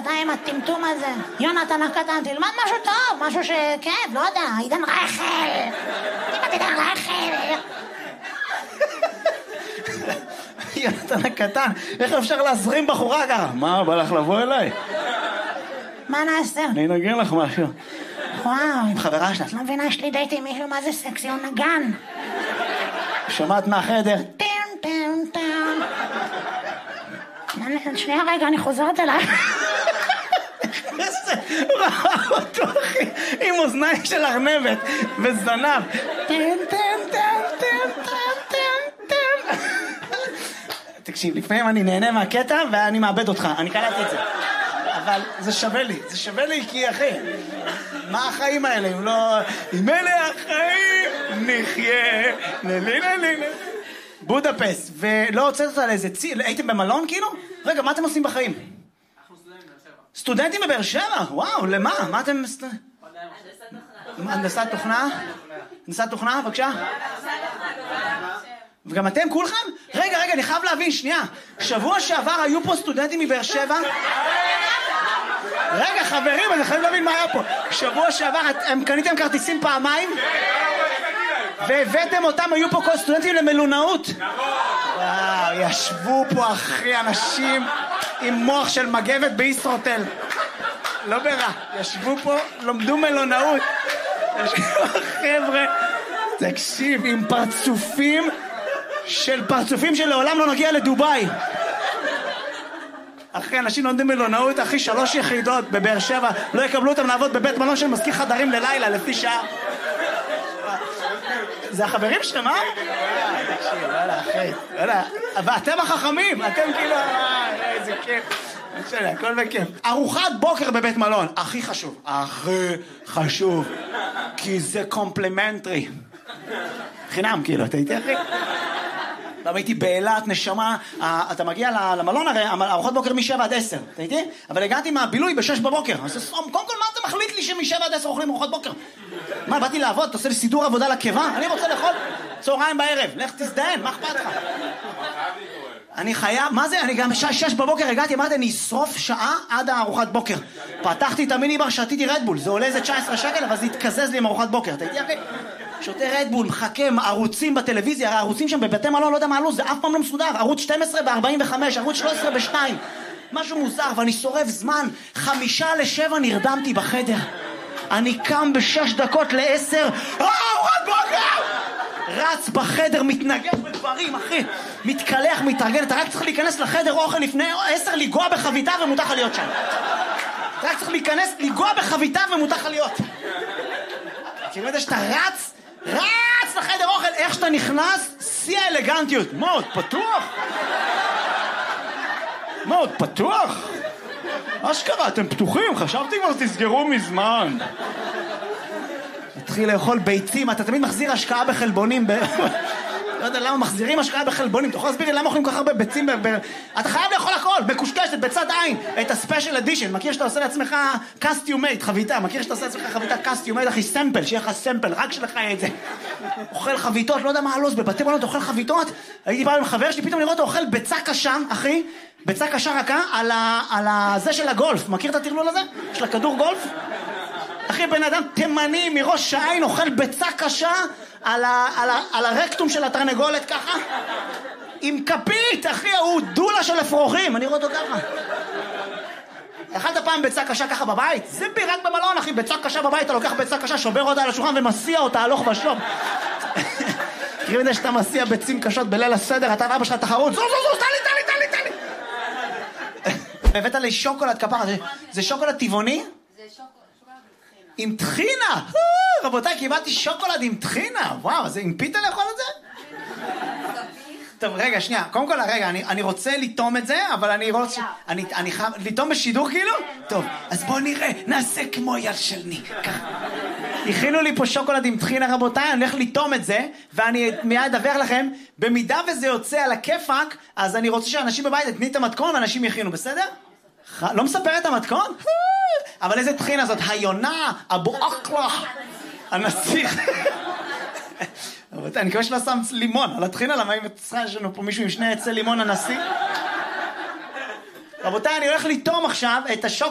אתה עם הטמטום הזה? יונתן הקטן, תלמד משהו טוב, משהו שכן, לא יודע, עידן רייכל. תלמד עידן רייכל. יונתן הקטן, איך אפשר להזרים בחורה ככה? מה, בא לך לבוא אליי? מה נעשה? אני אנגן לך משהו. וואו, עם חברה שלה. את לא מבינה, יש לי דייט עם מישהו, מה זה סקסי, הוא נגן. שמעת מהחדר? טן, טן, טן. שנייה רגע, אני חוזרת אליי. ראה אותו אחי, עם אוזניים של ארנבת וזנב. טן, טן, טן, טן, טן, טן, טן. תקשיב, לפעמים אני נהנה מהקטע ואני מאבד אותך, אני קלטתי את זה. אבל זה שווה לי כי אחי, מה החיים האלה אם לא... אם אלה החיים נחיה, נלילה. בודפסט, ולא הוצאת אותה לאיזה הייתם במלון כאילו? רגע, מה אתם עושים בחיים? אנחנו סטודנטים בבאר שבע? וואו, למה? מה אתם... הנדסת תוכנה? הנדסת תוכנה, בבקשה? וגם אתם כולכם? רגע, אני חייב להבין, שנייה. שבוע שעבר היו פה סטודנטים מבאר שבע? רגע, חברים, אני חייב להבין מה היה פה. שבוע שעבר, הם קניתם כרטיסים פעמיים? והבאתם אותם, היו פה כל סטודנטים למלונאות? וואו, ישבו פה אחי אנשים עם מוח של מגבת בישרוטל. לא ברע, ישבו פה, לומדו מלונאות. ישבו חבר'ה, תקשיב, עם פרצופים שלעולם לא נגיע לדוביי. אחי, אנשים לומדים מלונאות, אחי, 3 יחידות בבאר שבע, לא יקבלו אותם לעבוד בבית מלון של מזכיר חדרים ללילה, לפי שעה. זה החברים שלהם, אה? תקשיב, וואלה, אחי, וואלה, ואתם החכמים, אתם כאילו, איזה כיף. הכל בכיף. ארוחת בוקר בבית מלון, הכי חשוב, כי זה קומפלימנטרי. חינם, כאילו, אתה איתי, אחי? פעם הייתי באילת, נשמה, אתה מגיע למלון הרי, ארוחת בוקר מ-7 עד 10, אתה איתי? אבל הגעתי מהבילוי ב-6 בבוקר. אז קודם כל, מה אתה מחליט לי שמ-7 עד 10 אוכלים ארוחת בוקר? מה, באתי לעבוד, אתה עושה לי סידור עבודה לקיבה? אני רוצה לאכול צהריים בערב, לך תזדיין, מה אכפת לך? אני חייב, מה זה? אני גם בשעה 6 בבוקר הגעתי, אמרתי, אני אשרוף שעה עד הארוחת בוקר. פתחתי את המיני בר, שתיתי רדבול, זה עולה איזה 19 שקל, אבל זה התקזז לי עם ארוחת בוקר, אתה איתי אחי? שותה רדבול, מחכה, ערוצים בטלוויזיה, הרי הערוצים שם בבתי מלון, לא יודע מה עלו, זה אף פעם לא מסודר, ערוץ 12 ב-45, ערוץ 13 ב-2, משהו מוזר, ואני שורף זמן, 5:55 נרדמתי בחדר, אני קם ב6 דקות ל10, ארוחת בוקר! רץ בחדר, מתנגש בדברים, אחי, מתקלח, מתארגן, אתה רק צריך להיכנס לחדר אוכל לפני 10, לגוע בחביתה ומותר לך להיות שם. אתה רק צריך להיכנס, לגוע בחביתה ומותר לך להיות. כאילו את זה שאתה רץ לחדר אוכל, איך שאתה נכנס, שיא האלגנטיות. מאוד פתוח. אשכרה, אתם פתוחים, חשבתי כבר תסגרו מזמן. התחיל לאכול ביצים, אתה תמיד מחזיר השקעה בחלבונים, לא יודע למה מחזירים השקעה בחלבונים, אתה יכול להסביר לי למה אוכלים כל כך הרבה ביצים, אתה חייב לאכול הכל, מקושקשת, בצד עין, את הספיישל אדישן, מכיר שאתה עושה לעצמך קסטיומייט, חביתה, מכיר שאתה עושה לעצמך חביתה קסטיומייט, אחי, סמפל, שיהיה לך סמפל, רק שלך יהיה את זה. אוכל חביתות, לא יודע מה הלו"ז, בבתי מלון אוכל חביתות, הייתי פעם עם חבר שלי, פתאום לראות אותו אוכל ביצה קשה, אחי, ביצה קשה רכה, על זה של הגולף, מכיר את הטרלול הזה? של הכדור גולף? אחי, בן אדם תימני מראש העין אוכל ביצה קשה על הרקטום של התרנגולת ככה עם כפית, אחי, הוא דולה של אפרוחים, אני רואה אותו ככה. אכלת פעם ביצה קשה ככה בבית? זה רק במלון, אחי, ביצה קשה בבית, אתה לוקח ביצה קשה, שובר אותה על השולחן ומסיע אותה הלוך ושוב. תראי את זה שאתה מסיע ביצים קשות בליל הסדר, אתה ואבא שלך תחרות, זו, תן לי. הבאת לי שוקולד כפרה, זה שוקולד טבעוני? זה שוקולד עם טחינה! רבותיי, קיבלתי שוקולד עם טחינה! וואו, זה עם פיתה לאכול את זה? טוב, רגע, שנייה. קודם כל, רגע, אני רוצה לטום את זה, אבל אני רוצה... אני חייב... לטום בשידור כאילו? טוב, אז בואו נראה, נעשה כמו יד של ניק. ככה. הכינו לי פה שוקולד עם טחינה, רבותיי, אני הולך לטום את זה, ואני מיד אדווח לכם, במידה וזה יוצא על הכיפק, אז אני רוצה שאנשים בבית יתני את המתכון, ואנשים יכינו, בסדר? לא מספר את המתכון? אבל איזה טחינה זאת? היונה, אבו אקלה, הנסיך. רבותיי, אני מקווה שלא שם לימון על הטחינה, למה אם יש לנו פה מישהו עם 2 עצי לימון הנשיא? רבותיי, אני הולך לטום עכשיו את השוקולד